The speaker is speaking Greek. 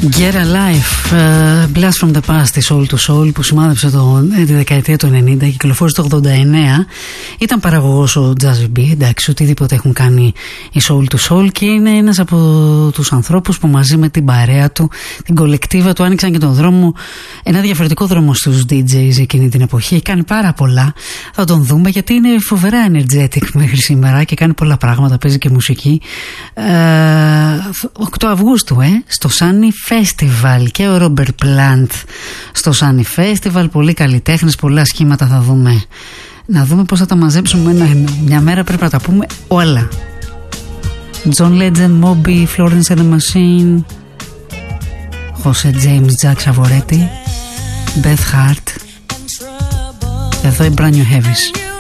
Get a Life, Blast from the Past, τη Soul to Soul, που σημάδεψε τη δεκαετία του 90, κυκλοφόρησε το 89. Ήταν παραγωγός ο Jazzy B, εντάξει, οτιδήποτε έχουν κάνει η Soul to Soul, και είναι ένας από τους ανθρώπους που μαζί με την παρέα του, την κολεκτίβα του, άνοιξαν και τον δρόμο, ένα διαφορετικό δρόμο στους DJs εκείνη την εποχή. Έχει κάνει πάρα πολλά, θα τον δούμε, γιατί είναι φοβερά energetic μέχρι σήμερα και κάνει πολλά πράγματα, παίζει και μουσική. 8 Αυγούστου στο Sunny Festival, και ο Robert Plant στο Sunny Festival. Πολλοί καλλιτέχνες, πολλά σχήματα θα δούμε. Να δούμε πώς θα τα μαζέψουμε ένα-ένα. Μια μέρα πρέπει να τα πούμε όλα. John Legend, Moby, Florence and the Machine, Jose James, Jack Savoretti, Beth Hart. Εδώ η Brand New Heavies.